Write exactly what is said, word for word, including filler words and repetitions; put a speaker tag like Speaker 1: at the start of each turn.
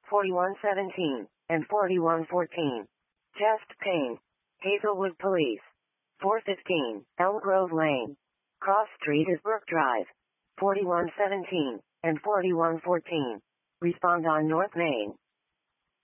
Speaker 1: forty-one seventeen, and forty-one fourteen. Chest pain. Hazelwood Police. four fifteen, Elm Grove Lane. Cross Street is Brook Drive. forty-one seventeen, and forty-one fourteen. Respond on North Main.